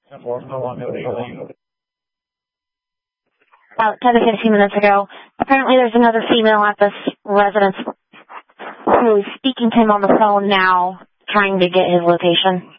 About 10 to 15 minutes ago. Apparently there's another female at this residence who is speaking to him on the phone now, trying to get his location.